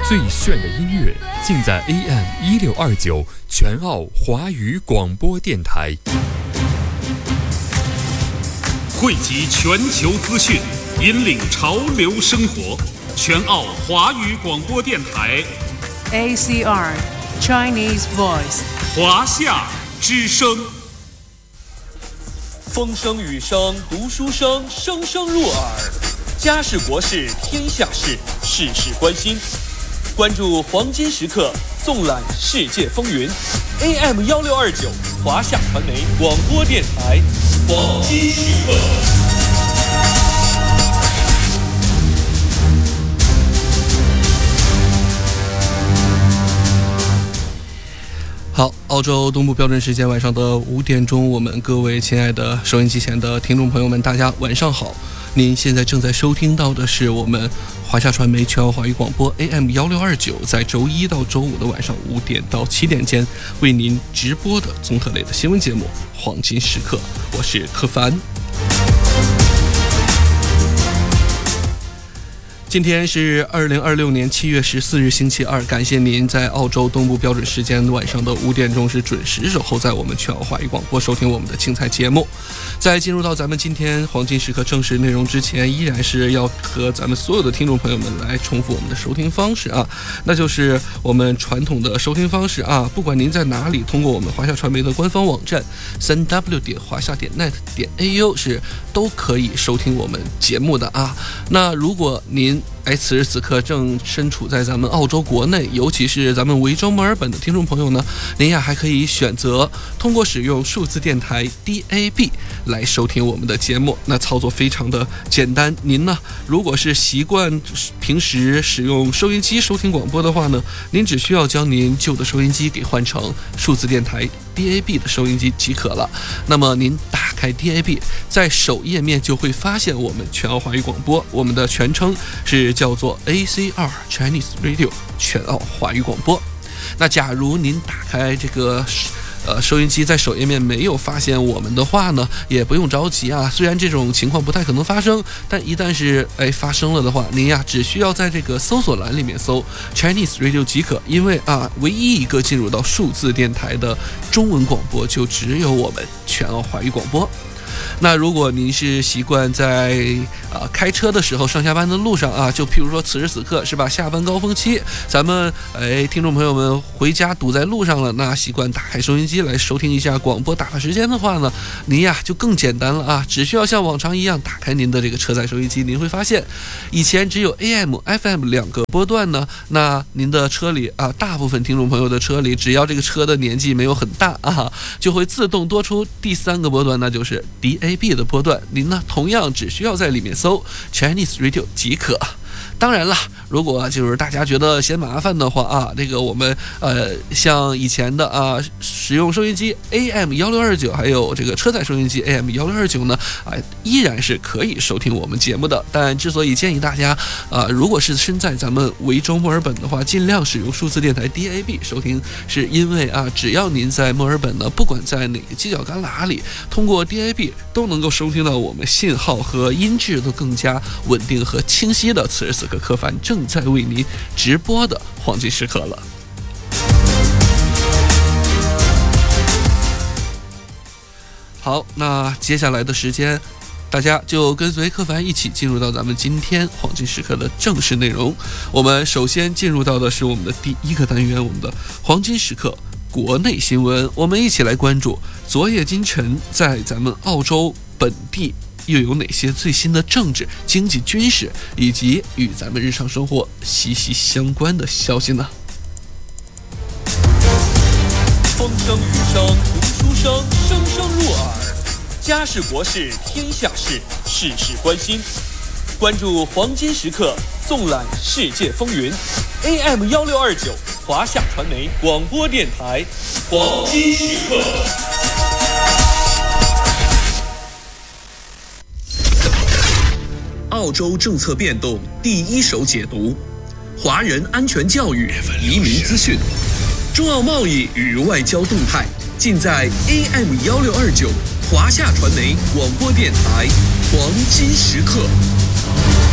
最炫的音乐尽在 AM1629全澳华语广播电台， 汇集全球资讯，引领潮流生活。全澳华语广播电台 ACR Chinese Voice 华夏之声。 风声雨声读书声，声声入耳。家事国事天下事，事事关心。关注黄金时刻，纵览世界风云。AM1629华夏传媒广播电台黄金时刻。 好，澳洲东部标准时间晚上的5点钟，我们各位亲爱的收音机前的听众朋友们，大家晚上好。您现在正在收听到的是我们华夏传媒全澳华语广播 AM1629，在周一到周五的晚上5点到7点间为您直播的综合类的新闻节目《黄金时刻》，我是柯凡。今天是2026年7月14日星期二，感谢您在澳洲东部标准时间晚上的5点钟是准时守候在我们全澳华语广播收听我们的精彩节目。在进入到咱们今天黄金时刻正式内容之前，依然是要和咱们所有的听众朋友们来重复我们的收听方式啊，那就是我们传统的收听方式啊，不管您在哪里，通过我们华夏传媒的官方网站 3w 华夏net.au 是都可以收听我们节目的啊。那如果您此时此刻正身处在咱们澳洲国内，尤其是咱们维州墨尔本的听众朋友呢，您呀还可以选择通过使用数字电台 DAB 来收听我们的节目。那操作非常的简单，您呢如果是习惯平时使用收音机收听广播的话呢，您只需要将您旧的收音机给换成数字电台 DAB 的收音机即可了。那么您打开 DAB， 在首页面就会发现我们全澳华语广播，我们的全称是叫做 ACR Chinese Radio 全澳华语广播。那假如您打开这个收音机在首页面没有发现我们的话呢，也不用着急啊。虽然这种情况不太可能发生，但一旦是发生了的话，您呀只需要在这个搜索栏里面搜 Chinese Radio 即可。因为唯一一个进入到数字电台的中文广播就只有我们全澳华语广播。那如果您是习惯在开车的时候上下班的路上啊，就譬如说此时此刻是吧，下班高峰期，咱们听众朋友们回家堵在路上了，那习惯打开收音机来收听一下广播打发时间的话呢，您呀就更简单了啊，只需要像往常一样打开您的这个车载收音机，您会发现以前只有 AM、FM 2个波段呢，那您的车里大部分听众朋友的车里，只要这个车的年纪没有很大啊，就会自动多出第3个波段，那就是 DAB 的波段。您呢同样只需要在里面搜 Chinese Radio 即可。当然了，如果就是大家觉得嫌麻烦的话啊，这个我们像以前的使用收音机 AM1629 还有这个车载收音机 AM1629 呢依然是可以收听我们节目的。但之所以建议大家如果是身在咱们维州墨尔本的话，尽量使用数字电台 DAB 收听，是因为只要您在墨尔本呢，不管在哪个犄角旮旯里，通过 DAB 都能够收听到我们信号和音质都更加稳定和清晰的此时此刻柯凡正在为您直播的黄金时刻了。好，那接下来的时间大家就跟随柯凡一起进入到咱们今天黄金时刻的正式内容。我们首先进入到的是我们的第1个单元，我们的黄金时刻国内新闻。我们一起来关注昨夜今晨在咱们澳洲本地又有哪些最新的政治、经济、军事以及与咱们日常生活息息相关的消息呢？ 风声雨声读书声，声声入耳。家事国事天下事，事事关心。关注黄金时刻，纵览世界风云。AM1629华夏传媒广播电台黄金时刻。 澳洲政策变动第一手解读，华人安全教育、移民资讯，中澳贸易与外交动态，尽在 AM1629华夏传媒广播电台黄金时刻。